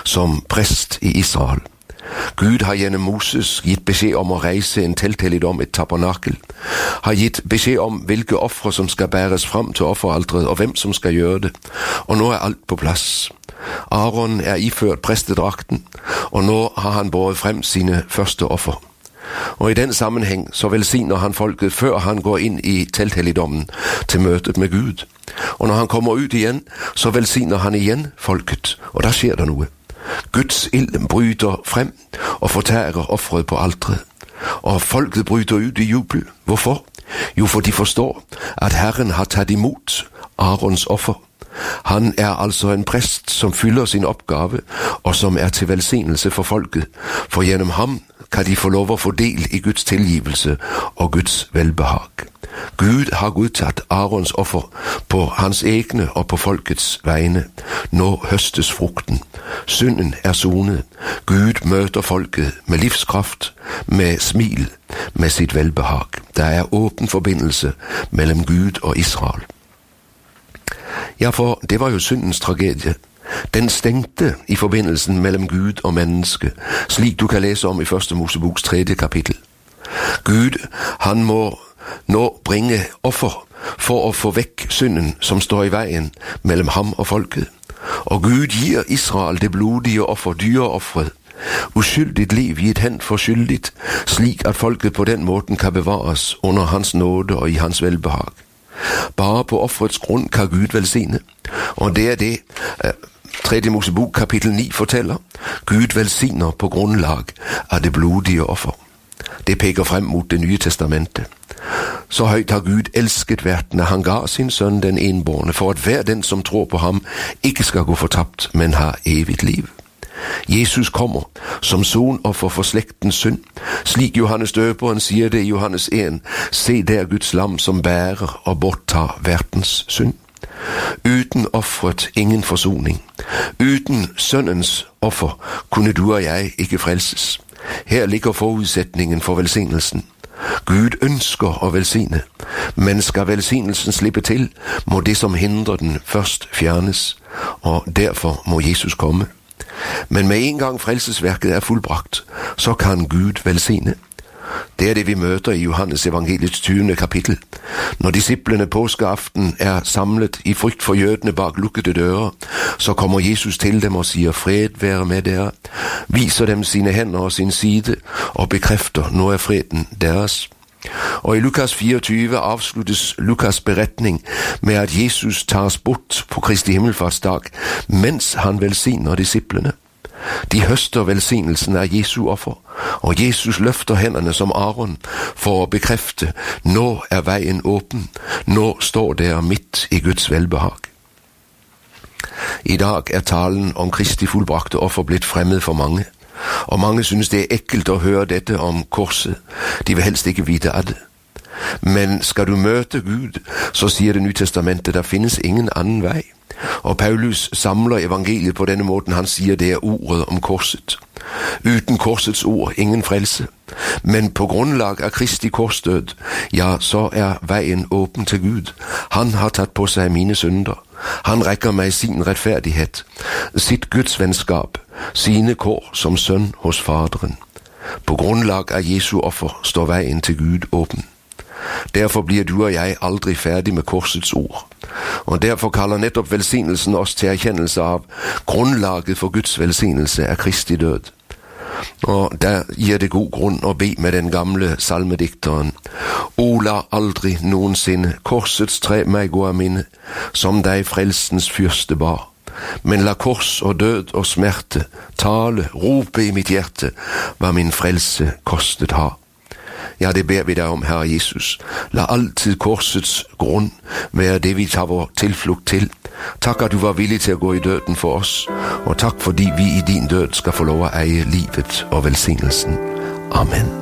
som præst i Israel. Gud har gjennom Moses gitt beskjed om å reise en telthelligdom, et tabernakel, har gitt beskjed om hvilke ofre som skal bæres fram til offeralteret, og hvem som skal gjøre det. Og nå er alt på plass. Aaron er iført prestedrakten, og nå har han båret frem sine første offer. Og i den sammenheng så velsigner han folket før han går inn i telthelligdommen til møtet med Gud. Og når han kommer ut igjen, så velsigner han igjen folket, og da skjer det noe. Guds ild bryter frem og fortærer offeret på alteret. Og folket bryter ut i jubel. Hvorfor? Jo, for de forstår at Herren har tatt imot Aarons offer. Han er altså en prest som fyller sin oppgave, og som er til velsignelse for folket, for gjennom ham kan de få lov å få del i Guds tilgivelse og Guds velbehag. Gud har godtatt Aarons offer på hans egne og på folkets vegne. Nå høstes frukten. Synden er sonet. Gud møter folket med livskraft, med smil, med sitt velbehag. Der er åpen forbindelse mellom Gud og Israel. Ja, for det var jo syndens tragedie. Den stengte i forbindelsen mellom Gud og menneske, slik du kan lese om i 1. Moseboks 3. kapittel. Gud, han må nå bringe offer for å få vekk synden som står i veien mellom ham og folket. Og Gud gir Israel det blodige offer, dyreofferet, uskyldigt liv gitt hen for skyldigt, slik at folket på den måten kan bevares under hans nåde og i hans velbehag. Bare på offerets grunn kan Gud velsigne, og det er det 3. Mosebok kapittel 9 forteller. Gud velsigner på grunnlag av det blodige offer. Det peker frem mot det nye testamentet. Så høyt har Gud elsket verden, han ga sin sønn den enbårne, for at hver den som tror på ham ikke skal gå fortapt, men ha evigt liv. Jesus kommer som sonoffer for slektens synd, slik Johannes døperen sier det i Johannes 1, se der Guds lam som bærer og borttar verdens synd. Uten offeret ingen forsoning. Uten sønnens offer kunne du og jeg ikke frelses. Her ligger forutsetningen for velsignelsen. Gud ønsker å velsigne, men skal velsignelsen slippe til, må det som hindrer den først fjernes, og derfor må Jesus komme. Men med en gang frelsesverket er fullbrakt, så kan Gud velsigne. Det er det vi møter i Johannes evangeliets 20. kapittel. Når disiplene påskeaften er samlet i frykt for jødene bak lukkede dører, så kommer Jesus til dem og sier fred være med dere, viser dem sine hender og sin side og bekrefter nå er freden deres. Og i Lukas 24 avsluttes Lukas beretning med at Jesus tas bort på Kristi himmelfartsdag mens han velsigner disiplene. De høster velsignelsen av Jesu offer, og Jesus løfter hendene som Aaron for å bekrefte nå er veien åpen, nå står dere midt i Guds velbehag. I dag er talen om Kristi fullbrakte offer blitt fremmed for mange, og mange synes det er ekkelt å høre dette om korset. De vil helst ikke vite av det. Men skal du møte Gud, så sier Det nye testamentet, der finnes ingen annen vei. Og Paulus samler evangeliet på denne måten. Han sier det er ordet om korset. Uten korsets ord ingen frelse. Men på grunnlag av Kristi korsdød, ja, så er veien åpen til Gud. Han har tatt på seg mine synder. Han rekker meg sin rettferdighet, sitt gudsvennskap, sine kår som sønn hos Faderen. På grunnlag av Jesu offer står veien til Gud åpen. Derfor blir du og jeg aldri ferdig med korsets ord. Og derfor kaller nettopp velsignelsen oss til erkjennelse av grunnlaget for Guds velsignelse er Kristi død. Og der gir det god grunn å be med den gamle salmedikteren. O, la aldri noensinne korsets tre meg gå av minne, som deg frelsens fyrste bar. Men la kors og død og smerte tale, rope i mitt hjerte, hva min frelse kostet har. Ja, det ber vi deg om, Herre Jesus. La alltid korsets grunn være det vi tar vår tilflukt til. Takk at du var villig til å gå i døden for oss, og takk fordi vi i din død skal få lov å eie livet og velsignelsen. Amen.